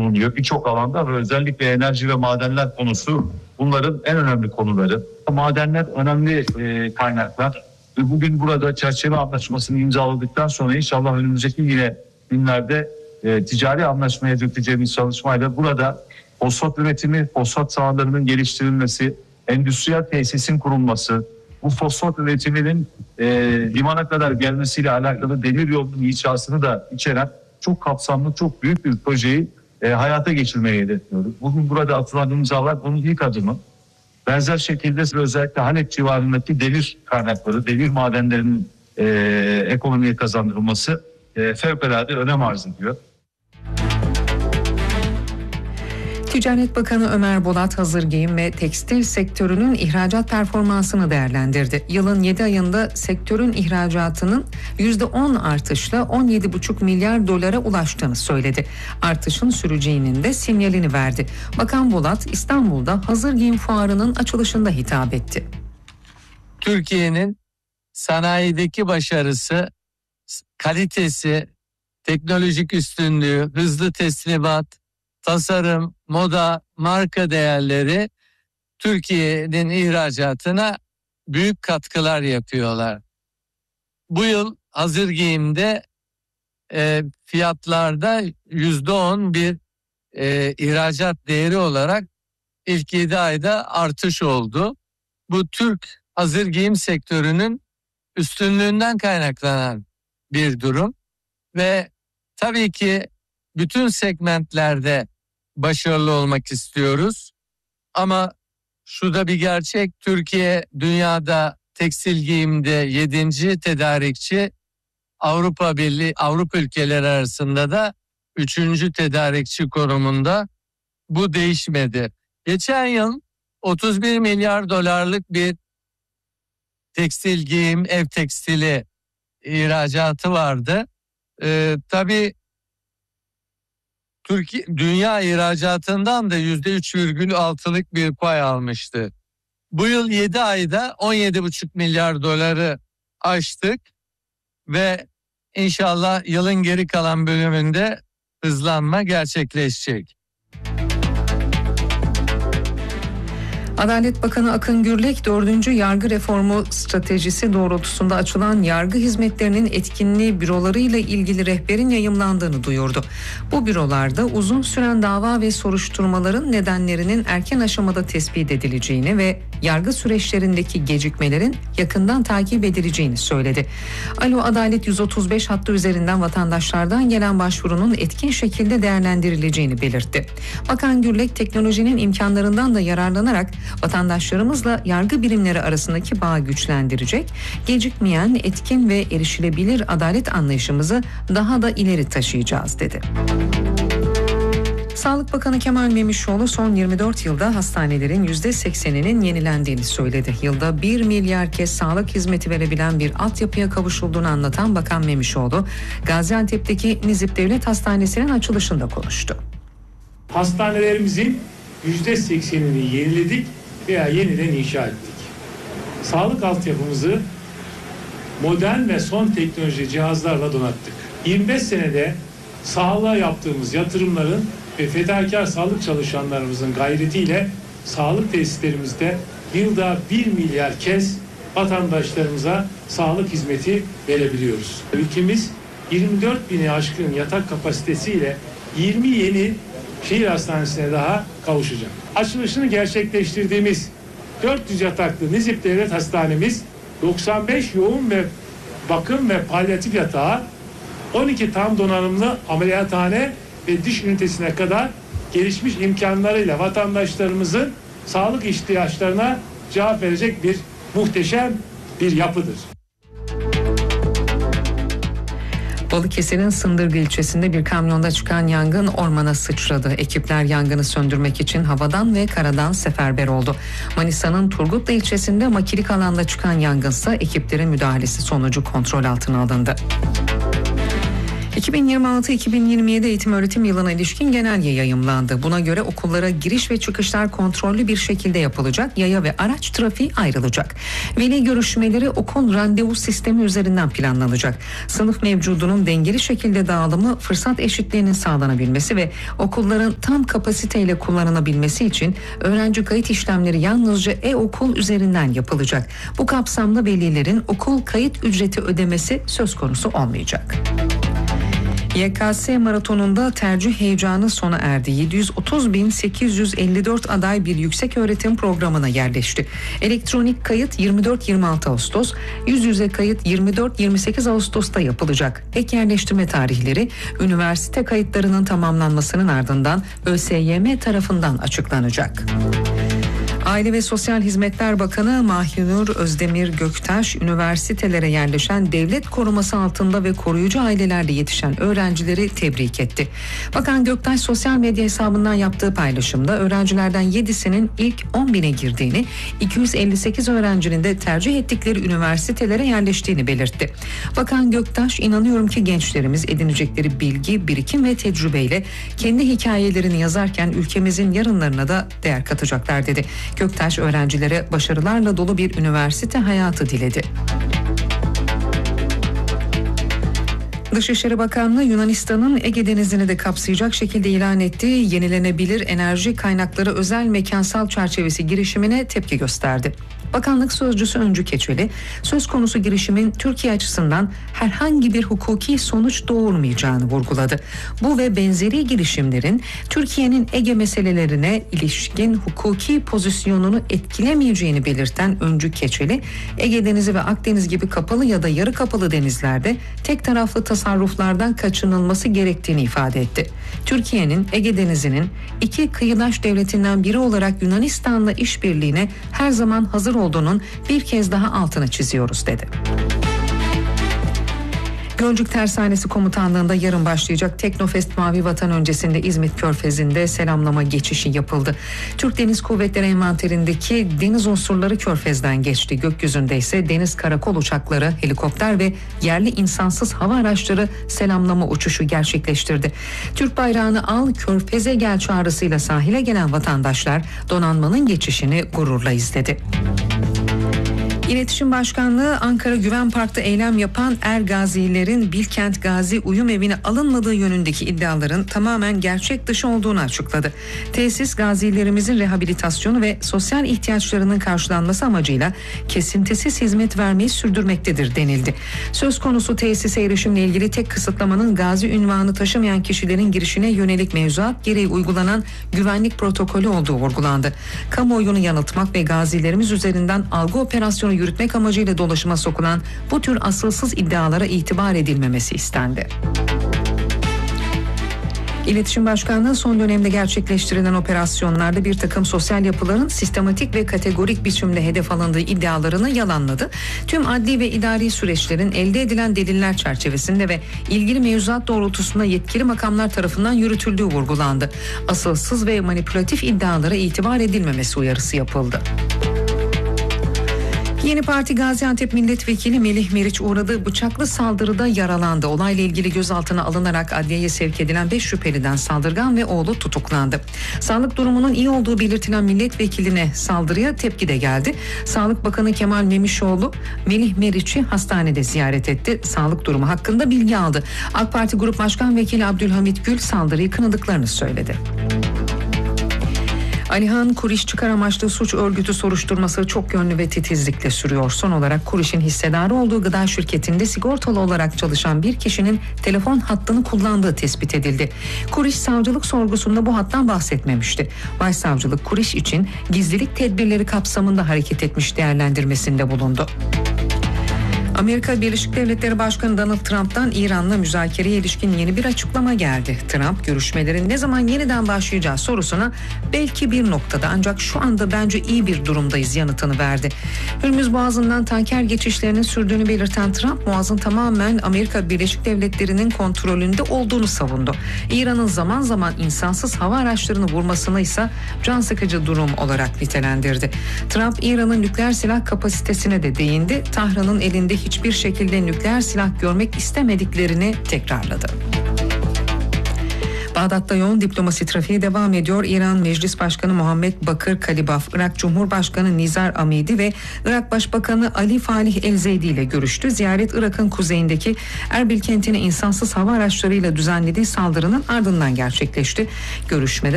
bulunuyor birçok alanda ve özellikle enerji ve madenler konusu bunların en önemli konuları. Madenler önemli kaynaklar. Bugün burada çerçeve anlaşmasını imzaladıktan sonra inşallah önümüzdeki yine günlerde ticari anlaşmaya dökeceğimiz çalışmayla burada fosfat üretimi, fosfat sahalarının geliştirilmesi, endüstriyel tesisin kurulması, bu fosfat üretiminin limana kadar gelmesiyle alakalı demir yolunun inşasını da içeren çok kapsamlı, çok büyük bir projeyi hayata geçirmeyi hedefliyoruz. Bugün burada atılan imzalar bunun ilk adımı. Benzer şekilde özellikle Halep civarındaki demir kaynakları, demir madenlerinin ekonomiye kazandırılması fevkalade önem arz ediyor. Ticaret Bakanı Ömer Bolat hazır giyim ve tekstil sektörünün ihracat performansını değerlendirdi. Yılın 7 ayında sektörün ihracatının %10 artışla 17,5 milyar dolara ulaştığını söyledi. Artışın süreceğinin de sinyalini verdi. Bakan Bolat İstanbul'da hazır giyim fuarının açılışında hitap etti. Türkiye'nin sanayideki başarısı, kalitesi, teknolojik üstünlüğü, hızlı teslimat, tasarım, moda, marka değerleri Türkiye'nin ihracatına büyük katkılar yapıyorlar. Bu yıl hazır giyimde fiyatlarda %10 bir ihracat değeri olarak ilk 7 ayda artış oldu. Bu Türk hazır giyim sektörünün üstünlüğünden kaynaklanan bir durum ve tabii ki bütün segmentlerde başarılı olmak istiyoruz. Ama şu da bir gerçek, Türkiye dünyada tekstil giyimde 7. tedarikçi, Avrupa Birliği, Avrupa ülkeleri arasında da 3. tedarikçi konumunda. Bu değişmedi. Geçen yıl 31 milyar dolarlık bir tekstil giyim, ev tekstili ihracatı vardı. Tabii Türkiye dünya ihracatından da %3,6'lık bir pay almıştı. Bu yıl 7 ayda 17,5 milyar doları aştık ve inşallah yılın geri kalan bölümünde hızlanma gerçekleşecek. Adalet Bakanı Akın Gürlek, 4. yargı reformu stratejisi doğrultusunda açılan yargı hizmetlerinin etkinliği bürolarıyla ilgili rehberin yayımlandığını duyurdu. Bu bürolarda uzun süren dava ve soruşturmaların nedenlerinin erken aşamada tespit edileceğini ve yargı süreçlerindeki gecikmelerin yakından takip edileceğini söyledi. Alo Adalet 135 hattı üzerinden vatandaşlardan gelen başvurunun etkin şekilde değerlendirileceğini belirtti. Bakan Gürlek, teknolojinin imkanlarından da yararlanarak vatandaşlarımızla yargı birimleri arasındaki bağı güçlendirecek, gecikmeyen, etkin ve erişilebilir adalet anlayışımızı daha da ileri taşıyacağız dedi. Sağlık Bakanı Kemal Memişoğlu son 24 yılda hastanelerin %80'inin yenilendiğini söyledi. Yılda 1 milyar kez sağlık hizmeti verebilen bir altyapıya kavuşulduğunu anlatan Bakan Memişoğlu, Gaziantep'teki Nizip Devlet Hastanesi'nin açılışında konuştu. Hastanelerimizin %80'ini yeniledik veya yeniden inşa ettik. Sağlık altyapımızı modern ve son teknoloji cihazlarla donattık. 25 senede sağlığa yaptığımız yatırımların ve fedakar sağlık çalışanlarımızın gayretiyle sağlık tesislerimizde yılda 1 milyar kez vatandaşlarımıza sağlık hizmeti verebiliyoruz. Ülkemiz 24 bini aşkın yatak kapasitesiyle 20 yeni şehir hastanesine daha kavuşacak. Açılışını gerçekleştirdiğimiz 400 yataklı Nizip Devlet Hastanemiz 95 yoğun ve bakım ve palyatif yatağı, 12 tam donanımlı ameliyathane ve diş ünitesine kadar gelişmiş imkanlarıyla vatandaşlarımızın sağlık ihtiyaçlarına cevap verecek bir muhteşem bir yapıdır. Balıkesir'in Sındırgı ilçesinde bir kamyonda çıkan yangın ormana sıçradı. Ekipler yangını söndürmek için havadan ve karadan seferber oldu. Manisa'nın Turgutlu ilçesinde makilik alanda çıkan yangınsa ekiplerin müdahalesi sonucu kontrol altına alındı. 2026-2027 eğitim öğretim yılına ilişkin genelge yayımlandı. Buna göre okullara giriş ve çıkışlar kontrollü bir şekilde yapılacak. Yaya ve araç trafiği ayrılacak. Veli görüşmeleri okul randevu sistemi üzerinden planlanacak. Sınıf mevcudunun dengeli şekilde dağılımı, fırsat eşitliğinin sağlanabilmesi ve okulların tam kapasiteyle kullanılabilmesi için öğrenci kayıt işlemleri yalnızca e-okul üzerinden yapılacak. Bu kapsamda velilerin okul kayıt ücreti ödemesi söz konusu olmayacak. YKS maratonunda tercih heyecanı sona erdi. 730.854 aday bir yükseköğretim programına yerleşti. Elektronik kayıt 24-26 Ağustos, yüz yüze kayıt 24-28 Ağustos'ta yapılacak. Ek yerleştirme tarihleri üniversite kayıtlarının tamamlanmasının ardından ÖSYM tarafından açıklanacak. Aile ve Sosyal Hizmetler Bakanı Mahinur Özdemir Göktaş, üniversitelere yerleşen devlet koruması altında ve koruyucu ailelerde yetişen öğrencileri tebrik etti. Bakan Göktaş sosyal medya hesabından yaptığı paylaşımda öğrencilerden 7'sinin ilk 10.000'e girdiğini, 258 öğrencinin de tercih ettikleri üniversitelere yerleştiğini belirtti. Bakan Göktaş, inanıyorum ki gençlerimiz edinecekleri bilgi, birikim ve tecrübeyle kendi hikayelerini yazarken ülkemizin yarınlarına da değer katacaklar dedi. Göktaş öğrencilere başarılarla dolu bir üniversite hayatı diledi. Dışişleri Bakanlığı Yunanistan'ın Ege Denizi'ni de kapsayacak şekilde ilan ettiği yenilenebilir enerji kaynakları özel mekansal çerçevesi girişimine tepki gösterdi. Bakanlık Sözcüsü Öncü Keçeli, söz konusu girişimin Türkiye açısından herhangi bir hukuki sonuç doğurmayacağını vurguladı. Bu ve benzeri girişimlerin Türkiye'nin Ege meselelerine ilişkin hukuki pozisyonunu etkilemeyeceğini belirten Öncü Keçeli, Ege Denizi ve Akdeniz gibi kapalı ya da yarı kapalı denizlerde tek taraflı tasarruflardan kaçınılması gerektiğini ifade etti. Türkiye'nin Ege Denizi'nin iki kıyıdaş devletinden biri olarak Yunanistan'la işbirliğine her zaman hazır olduğunun bir kez daha altını çiziyoruz dedi. Gölcük Tersanesi Komutanlığı'nda yarın başlayacak Teknofest Mavi Vatan öncesinde İzmit Körfezi'nde selamlama geçişi yapıldı. Türk Deniz Kuvvetleri envanterindeki deniz unsurları Körfez'den geçti. Gökyüzünde ise deniz karakol uçakları, helikopter ve yerli insansız hava araçları selamlama uçuşu gerçekleştirdi. Türk bayrağını al, Körfez'e gel çağrısıyla sahile gelen vatandaşlar donanmanın geçişini gururla izledi. İletişim Başkanlığı Ankara Güven Park'ta eylem yapan Gazilerin Bilkent Gazi Uyum Evi'ne alınmadığı yönündeki iddiaların tamamen gerçek dışı olduğunu açıkladı. Tesis gazilerimizin rehabilitasyonu ve sosyal ihtiyaçlarının karşılanması amacıyla kesintisiz hizmet vermeyi sürdürmektedir denildi. Söz konusu tesise erişimle ilgili tek kısıtlamanın gazi unvanı taşımayan kişilerin girişine yönelik mevzuat gereği uygulanan güvenlik protokolü olduğu vurgulandı. Kamuoyunu yanıltmak ve gazilerimiz üzerinden algı operasyonu yürütmek amacıyla dolaşıma sokulan bu tür asılsız iddialara itibar edilmemesi istendi. İletişim Başkanlığı son dönemde gerçekleştirilen operasyonlarda bir takım sosyal yapıların sistematik ve kategorik biçimde hedef alındığı iddialarını yalanladı. Tüm adli ve idari süreçlerin elde edilen deliller çerçevesinde ve ilgili mevzuat doğrultusunda yetkili makamlar tarafından yürütüldüğü vurgulandı. Asılsız ve manipülatif iddialara itibar edilmemesi uyarısı yapıldı. Yeni Parti Gaziantep Milletvekili Melih Meriç uğradığı bıçaklı saldırıda yaralandı. Olayla ilgili gözaltına alınarak adliyeye sevk edilen 5 şüpheliden saldırgan ve oğlu tutuklandı. Sağlık durumunun iyi olduğu belirtilen milletvekiline saldırıya tepki de geldi. Sağlık Bakanı Kemal Memişoğlu Melih Meriç'i hastanede ziyaret etti. Sağlık durumu hakkında bilgi aldı. AK Parti Grup Başkan Vekili Abdülhamit Gül saldırıyı kınadıklarını söyledi. Alihan Kuriş çıkar amaçlı suç örgütü soruşturması çok yönlü ve titizlikle sürüyor. Son olarak Kuriş'in hissedarı olduğu gıda şirketinde sigortalı olarak çalışan bir kişinin telefon hattını kullandığı tespit edildi. Kuriş savcılık sorgusunda bu hattan bahsetmemişti. Başsavcılık Kuriş için gizlilik tedbirleri kapsamında hareket etmiş değerlendirmesinde bulundu. Amerika Birleşik Devletleri Başkanı Donald Trump'tan İran'la müzakereye ilişkin yeni bir açıklama geldi. Trump, görüşmelerin ne zaman yeniden başlayacağı sorusuna belki bir noktada ancak şu anda bence iyi bir durumdayız yanıtını verdi. Hürmüz Boğazı'ndan tanker geçişlerinin sürdüğünü belirten Trump, Boğaz'ın tamamen Amerika Birleşik Devletleri'nin kontrolünde olduğunu savundu. İran'ın zaman zaman insansız hava araçlarını vurmasını ise can sıkıcı durum olarak nitelendirdi. Trump, İran'ın nükleer silah kapasitesine de değindi. Tahran'ın elinde hiçbir şekilde nükleer silah görmek istemediklerini tekrarladı. Bağdat'ta yoğun diplomasi trafiği devam ediyor. İran Meclis Başkanı Muhammed Bakır Kalibaf, Irak Cumhurbaşkanı Nizar Amidi ve Irak Başbakanı Ali Falih El-Zeydi ile görüştü. Ziyaret Irak'ın kuzeyindeki Erbil kentine insansız hava araçlarıyla düzenlediği saldırının ardından gerçekleşti. Görüşmede